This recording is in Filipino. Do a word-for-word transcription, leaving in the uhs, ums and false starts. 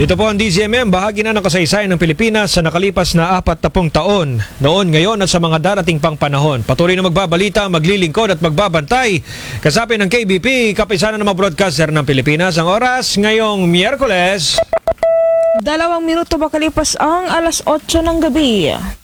Ito po ang D Z M M, bahagi na ng kasaysayan ng Pilipinas sa nakalipas na apat na pung taon. Noon, ngayon at sa mga darating pang panahon. Patuloy na magbabalita, maglilingkod at magbabantay. Kasapi ng K B P, kapisanan ng mga broadcaster ng Pilipinas. Ang oras ngayong Miyerkules. Dalawang minuto ba kalipas ang alas otso ng gabi.